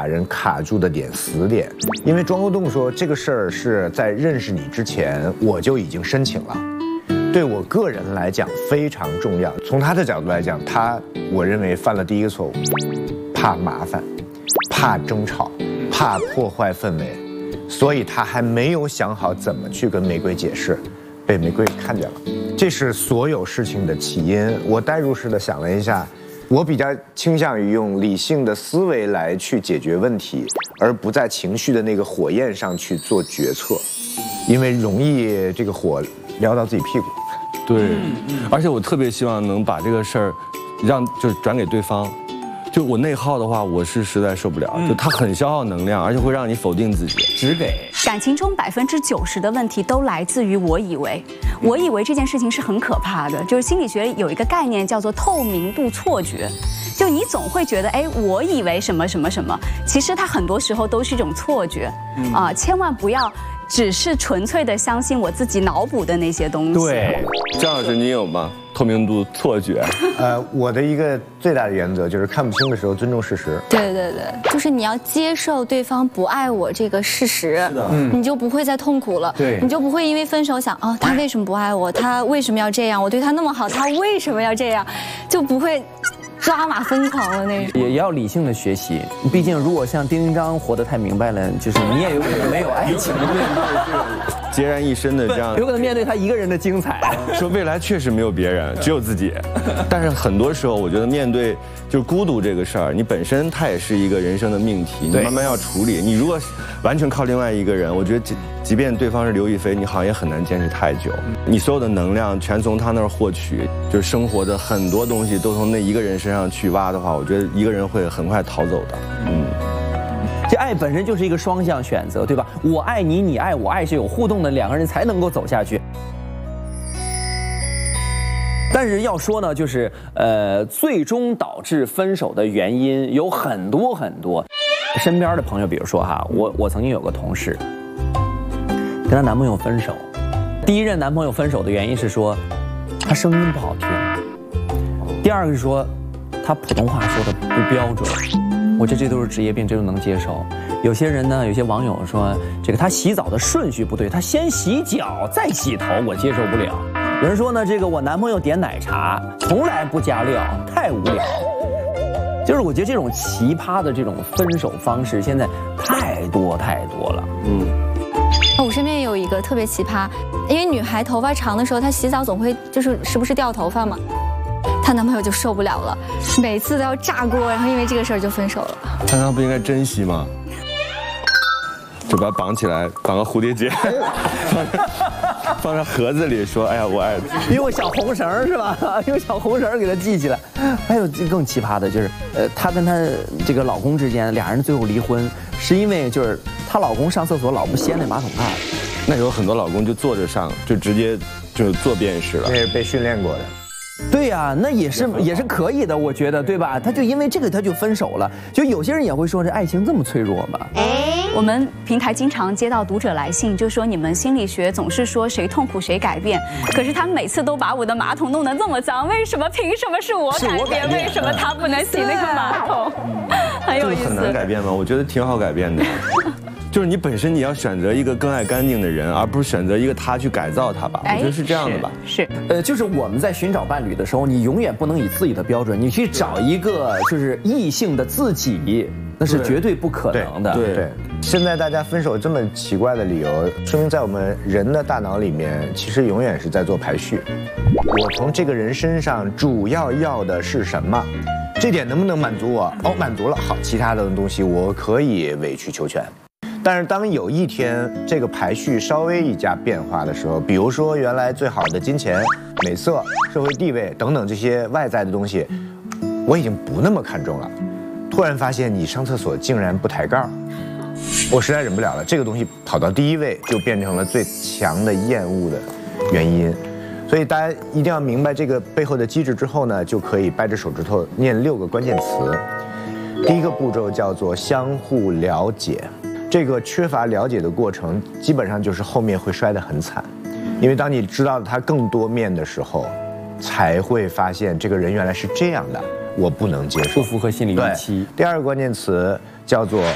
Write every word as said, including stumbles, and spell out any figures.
把人卡住的点、死点。因为庄国栋说这个事儿是在认识你之前我就已经申请了，对我个人来讲非常重要。从他的角度来讲，他我认为犯了第一个错误，怕麻烦，怕争吵，怕破坏氛围，所以他还没有想好怎么去跟玫瑰解释，被玫瑰看见了。这是所有事情的起因。我代入式的想了一下，我比较倾向于用理性的思维来去解决问题，而不在情绪的那个火焰上去做决策，因为容易这个火燎到自己屁股。 对，而且我特别希望能把这个事儿让就是转给对方。就我内耗的话，我是实在受不了。就它很消耗能量，而且会让你否定自己。 只给感情中百分之九十的问题都来自于我以为，我以为这件事情是很可怕的。就是心理学有一个概念叫做透明度错觉，就你总会觉得，哎，我以为什么什么什么，其实它很多时候都是一种错觉啊、呃，千万不要只是纯粹的相信我自己脑补的那些东西。 对，张老师，你有吗？透明度错觉。 呃，我的一个最大的原则就是看不清的时候尊重事实。 对对对，就是你要接受对方不爱我这个事实，是的，嗯，你就不会再痛苦了。 对， 你就不会因为分手想，哦，他为什么不爱我？他为什么要这样？我对他那么好，他为什么要这样？就不会抓马疯狂的那种。 也也要理性的学习，毕竟如果像丁丁章活得太明白了，就是你也有可能没有爱情。 孑然一身的这样， 有可能面对他一个人的精彩。 说未来确实没有别人，只有自己。但是很多时候，我觉得面对就是孤独这个事儿，你本身它也是一个人生的命题，你慢慢要处理。你如果完全靠另外一个人，我觉得即即便对方是刘亦菲，你好像也很难坚持太久。你所有的能量全从他那儿获取，就是生活的很多东西都从那一个人身上去挖的话，我觉得一个人会很快逃走的。嗯。 这爱本身就是一个双向选择，对吧？我爱你，你爱我，爱是有互动的，两个人才能够走下去。但是要说呢，就是呃，最终导致分手的原因有很多很多。身边的朋友，比如说哈，我我曾经有个同事，跟她男朋友分手，第一任男朋友分手的原因是说，他声音不好听；第二个是说，他普通话说的不标准。我觉得这都是职业病，这都能接受。有些人呢，有些网友说，这个他洗澡的顺序不对，他先洗脚再洗头，我接受不了。有人说呢，这个我男朋友点奶茶从来不加料，太无聊。就是我觉得这种奇葩的这种分手方式现在太多太多了。嗯， 我身边也有一个特别奇葩，因为女孩头发长的时候，她洗澡总会就是时不时掉头发嘛。她男朋友就受不了了，每次都要炸锅，然后因为这个事儿就分手了。 那他不应该珍惜吗？就把它绑起来，绑个蝴蝶结，放在盒子里，说：“哎呀，我爱。” 用小红绳是吧？用小红绳给它系起来。还有更奇葩的就是，呃，她跟她这个老公之间，俩人最后离婚，是因为就是她老公上厕所老不掀那马桶盖。 那有很多老公就坐着上，就直接就坐便士了。 那是被训练过的。 对呀、啊，那也是也是可以的，我觉得，对吧？他就因为这个他就分手了。就有些人也会说，这爱情这么脆弱吗？ 我们平台经常接到读者来信，就说你们心理学总是说谁痛苦谁改变，可是他每次都把我的马桶弄得这么脏，为什么？凭什么是我改变？改变为什么他不能洗那个马桶？很有意思。 这个很难改变吗？我觉得挺好改变的。就是你本身你要选择一个更爱干净的人，而不是选择一个他去改造他吧。我觉得是这样的吧。 是。 呃，就是我们在寻找伴侣的时候，你永远不能以自己的标准，你去找一个就是异性的自己，那是绝对不可能的。 对 对, 对。现在大家分手这么奇怪的理由，说明在我们人的大脑里面，其实永远是在做排序。我从这个人身上主要要的是什么？这点能不能满足我？哦，满足了，好，其他的东西我可以委曲求全。但是当有一天这个排序稍微一加变化的时候，比如说原来最好的金钱、美色、社会地位等等这些外在的东西，我已经不那么看重了。突然发现你上厕所竟然不抬盖，我实在忍不了了。这个东西跑到第一位，就变成了最强的厌恶的原因。所以大家一定要明白这个背后的机制之后呢，就可以掰着手指头念六个关键词。第一个步骤叫做相互了解。这个缺乏了解的过程，基本上就是后面会摔得很惨，因为当你知道他更多面的时候，才会发现这个人原来是这样的，我不能接受， 不符合心理预期。 第二个关键词叫做